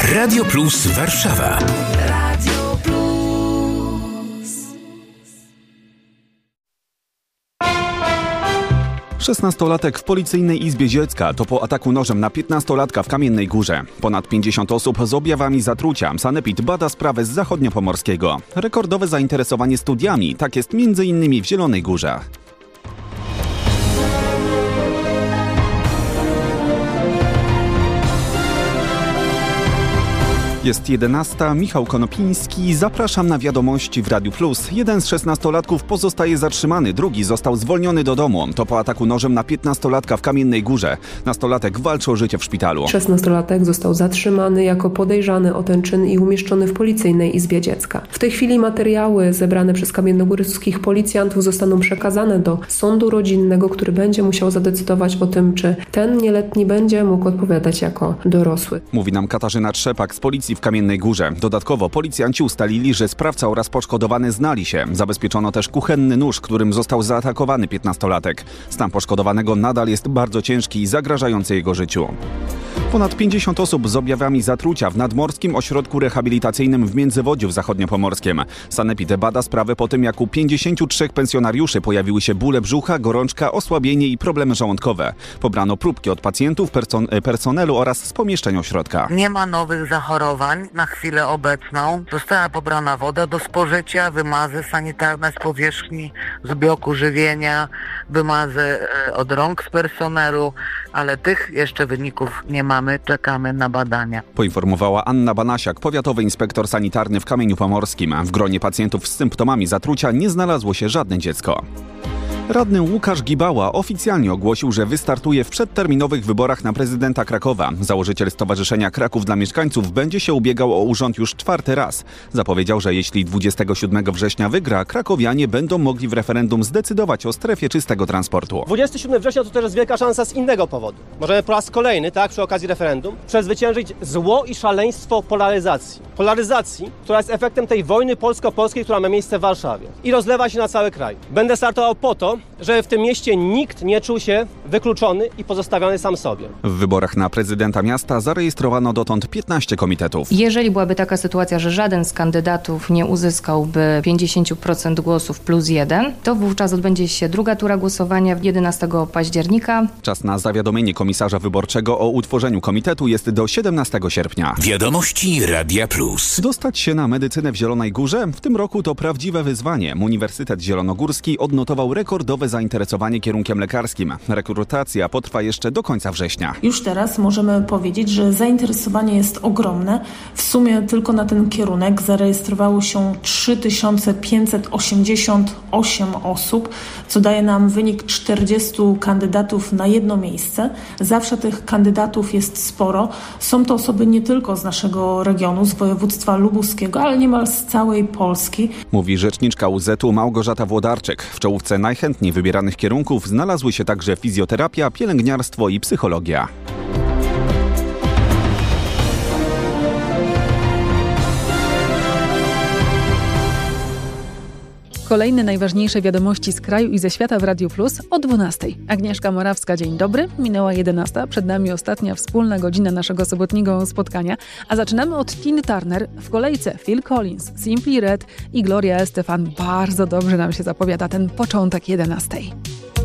Radio Plus Warszawa. Radio Plus. 16-latek w Policyjnej Izbie dziecka to po ataku nożem na 15-latka w Kamiennej Górze. Ponad 50 osób z objawami zatrucia. Sanepid bada sprawę z zachodniopomorskiego. Rekordowe zainteresowanie studiami, tak jest m.in. w Zielonej Górze. Jest 11. Michał Konopiński. Zapraszam na wiadomości w Radiu Plus. Jeden z 16-latków pozostaje zatrzymany, drugi został zwolniony do domu. To po ataku nożem na 15-latka w Kamiennej Górze. Nastolatek walczy o życie w szpitalu. 16-latek został zatrzymany jako podejrzany o ten czyn i umieszczony w Policyjnej Izbie Dziecka. W tej chwili materiały zebrane przez kamiennogórskich policjantów zostaną przekazane do sądu rodzinnego, który będzie musiał zadecydować o tym, czy ten nieletni będzie mógł odpowiadać jako dorosły. Mówi nam Katarzyna Trzepak z policji w Kamiennej Górze. Dodatkowo policjanci ustalili, że sprawca oraz poszkodowany znali się. Zabezpieczono też kuchenny nóż, którym został zaatakowany 15-latek. Stan poszkodowanego nadal jest bardzo ciężki i zagrażający jego życiu. Ponad 50 osób z objawami zatrucia w Nadmorskim Ośrodku Rehabilitacyjnym w Międzywodziu w Zachodniopomorskiem. Sanepid bada sprawę po tym, jak u 53 pensjonariuszy pojawiły się bóle brzucha, gorączka, osłabienie i problemy żołądkowe. Pobrano próbki od pacjentów, personelu oraz z pomieszczeń ośrodka. Nie ma nowych zachorowań na chwilę obecną. Została pobrana woda do spożycia, wymazy sanitarne z powierzchni, z bloku żywienia, wymazy od rąk z personelu, ale tych jeszcze wyników nie mamy. Czekamy na badania. Poinformowała Anna Banasiak, powiatowy inspektor sanitarny w Kamieniu Pomorskim. W gronie pacjentów z symptomami zatrucia nie znalazło się żadne dziecko. Radny Łukasz Gibała oficjalnie ogłosił, że wystartuje w przedterminowych wyborach na prezydenta Krakowa. Założyciel Stowarzyszenia Kraków dla Mieszkańców będzie się ubiegał o urząd już 4. raz. Zapowiedział, że jeśli 27 września wygra, krakowianie będą mogli w referendum zdecydować o strefie czystego transportu. 27 września to też jest wielka szansa z innego powodu. Możemy po raz kolejny, przy okazji referendum, przezwyciężyć zło i szaleństwo polaryzacji. Polaryzacji, która jest efektem tej wojny polsko-polskiej, która ma miejsce w Warszawie i rozlewa się na cały kraj. Będę startował po to, żeby w tym mieście nikt nie czuł się wykluczony i pozostawiony sam sobie. W wyborach na prezydenta miasta zarejestrowano dotąd 15 komitetów. Jeżeli byłaby taka sytuacja, że żaden z kandydatów nie uzyskałby 50% głosów plus 1, to wówczas odbędzie się druga tura głosowania 11 października. Czas na zawiadomienie komisarza wyborczego o utworzeniu komitetu jest do 17 sierpnia. Wiadomości Radia Plus. Dostać się na medycynę w Zielonej Górze? W tym roku to prawdziwe wyzwanie. Uniwersytet Zielonogórski odnotował rekordowe zainteresowanie kierunkiem lekarskim. Rekrutacja potrwa jeszcze do końca września. Już teraz możemy powiedzieć, że zainteresowanie jest ogromne. W sumie tylko na ten kierunek zarejestrowało się 3588 osób, co daje nam wynik 40 kandydatów na jedno miejsce. Zawsze tych kandydatów jest sporo. Są to osoby nie tylko z naszego regionu, z województwa lubuskiego, ale niemal z całej Polski. Mówi rzeczniczka UZ-u Małgorzata Włodarczyk. W czołówce najchętniej wybieranych kierunków znalazły się także fizjoterapia, pielęgniarstwo i psychologia. Kolejne najważniejsze wiadomości z kraju i ze świata w Radiu Plus o 12. Agnieszka Morawska, dzień dobry. Minęła 11. Przed nami ostatnia wspólna godzina naszego sobotniego spotkania. A zaczynamy od Tiny Turner. W kolejce Phil Collins, Simply Red i Gloria Estefan. Bardzo dobrze nam się zapowiada ten początek 11.